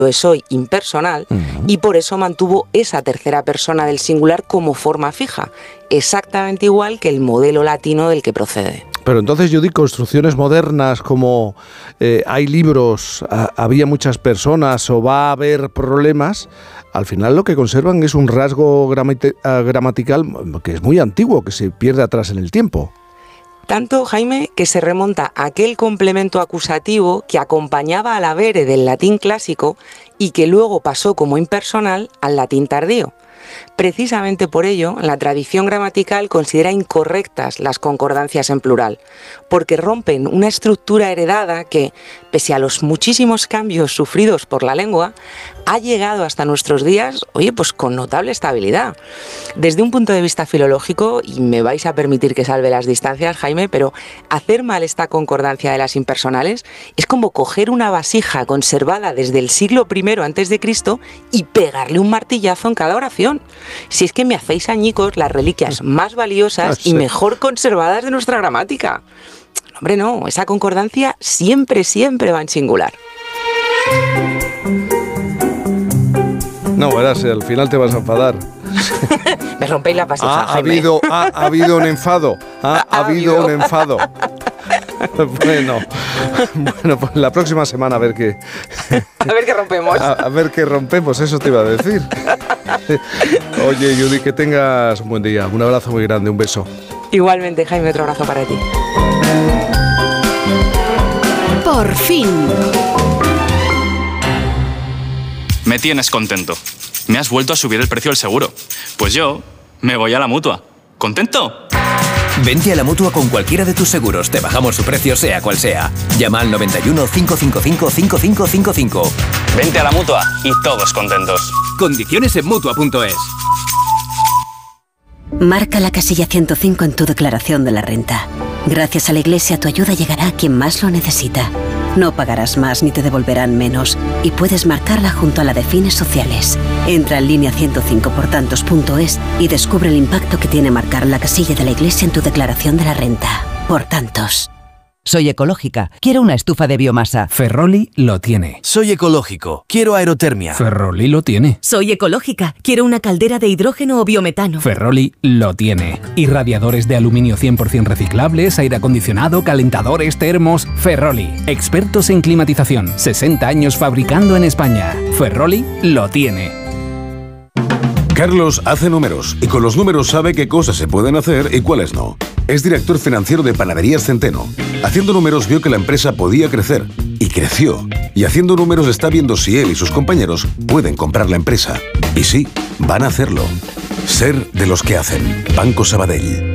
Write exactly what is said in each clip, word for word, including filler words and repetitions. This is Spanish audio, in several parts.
de soy impersonal uh-huh. y por eso mantuvo esa tercera persona del singular como forma fija, exactamente igual que el modelo latino del que procede. Pero entonces, Judy, construcciones modernas como eh, hay libros, a, había muchas personas o va a haber problemas, al final lo que conservan es un rasgo gramati- gramatical que es muy antiguo, que se pierde atrás en el tiempo. Tanto, Jaime, que se remonta a aquel complemento acusativo que acompañaba al habere del latín clásico y que luego pasó como impersonal al latín tardío. Precisamente por ello, la tradición gramatical considera incorrectas las concordancias en plural, porque rompen una estructura heredada que, pese a los muchísimos cambios sufridos por la lengua, ha llegado hasta nuestros días, oye, pues con notable estabilidad. Desde un punto de vista filológico, y me vais a permitir que salve las distancias, Jaime, pero hacer mal esta concordancia de las impersonales es como coger una vasija conservada desde el siglo primero antes de Cristo y pegarle un martillazo en cada oración. Si es que me hacéis añicos las reliquias más valiosas ah, sí. y mejor conservadas de nuestra gramática. Hombre, no, esa concordancia siempre, siempre va en singular. No, verás, al final te vas a enfadar. Me rompéis la vasija, ha, Jaime. Habido, ha, ha habido un enfado. Ha, ha habido un enfado. Bueno, bueno, pues la próxima semana a ver qué... A ver qué rompemos. A, a ver qué rompemos, eso te iba a decir. Oye, Judy, que tengas un buen día. Un abrazo muy grande, un beso. Igualmente, Jaime, otro abrazo para ti. Por fin. Me tienes contento. Me has vuelto a subir el precio del seguro. Pues yo me voy a la Mutua. ¿Contento? Vente a la Mutua con cualquiera de tus seguros. Te bajamos su precio sea cual sea. Llama al noventa y uno, cinco cinco cinco, cinco cinco cinco cinco. Vente a la Mutua y todos contentos. Condiciones en Mutua punto es. Marca la casilla ciento cinco en tu declaración de la renta. Gracias a la Iglesia, tu ayuda llegará a quien más lo necesita. No pagarás más ni te devolverán menos. Y puedes marcarla junto a la de fines sociales. Entra en línea ciento cinco por tantos punto es y descubre el impacto que tiene marcar la casilla de la Iglesia en tu declaración de la renta. Por tantos. Soy ecológica. Quiero una estufa de biomasa. Ferroli lo tiene. Soy ecológico. Quiero aerotermia. Ferroli lo tiene. Soy ecológica. Quiero una caldera de hidrógeno o biometano. Ferroli lo tiene. Irradiadores de aluminio cien por ciento reciclables, aire acondicionado, calentadores, termos. Ferroli. Expertos en climatización. sesenta años fabricando en España. Ferroli lo tiene. Carlos hace números y con los números sabe qué cosas se pueden hacer y cuáles no. Es director financiero de Panaderías Centeno. Haciendo números vio que la empresa podía crecer y creció. Y haciendo números está viendo si él y sus compañeros pueden comprar la empresa. Y sí, van a hacerlo. Ser de los que hacen. Banco Sabadell.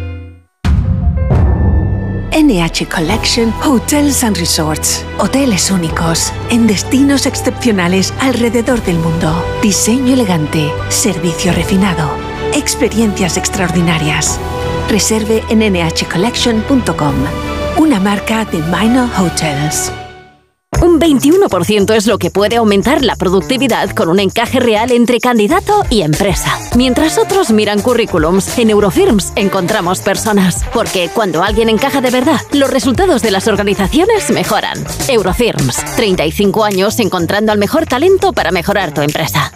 N H Collection Hotels and Resorts. Hoteles únicos, en destinos excepcionales alrededor del mundo. Diseño elegante, servicio refinado, experiencias extraordinarias. Reserve en ene hache collection punto com, una marca de Minor Hotels. Un veintiuno por ciento es lo que puede aumentar la productividad con un encaje real entre candidato y empresa. Mientras otros miran currículums, en Eurofirms encontramos personas. Porque cuando alguien encaja de verdad, los resultados de las organizaciones mejoran. Eurofirms, treinta y cinco años encontrando al mejor talento para mejorar tu empresa.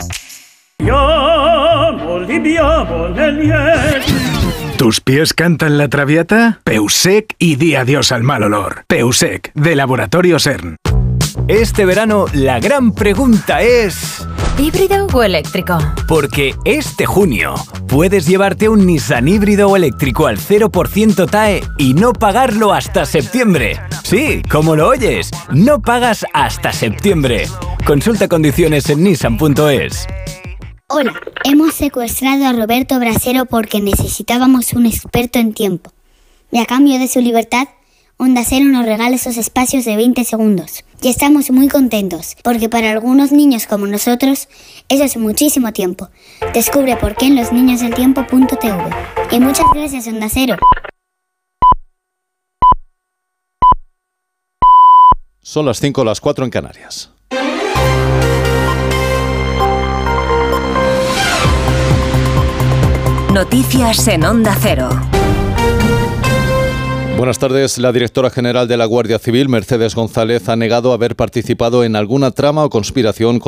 ¿Tus pies cantan la traviata? Peusec y di adiós al mal olor. Peusec, de Laboratorio CERN. Este verano, la gran pregunta es... ¿híbrido o eléctrico? Porque este junio puedes llevarte un Nissan híbrido o eléctrico al cero por ciento T A E y no pagarlo hasta septiembre. Sí, como lo oyes, no pagas hasta septiembre. Consulta condiciones en nissan punto es. Hola, hemos secuestrado a Roberto Brasero porque necesitábamos un experto en tiempo. Y a cambio de su libertad, Onda Cero nos regala esos espacios de veinte segundos. Y estamos muy contentos, porque para algunos niños como nosotros, eso es muchísimo tiempo. Descubre por qué en los niños del tiempo punto t v. Y muchas gracias, Onda Cero. Son las cinco, las cuatro en Canarias. Noticias en Onda Cero. Buenas tardes. La directora general de la Guardia Civil, Mercedes González, ha negado haber participado en alguna trama o conspiración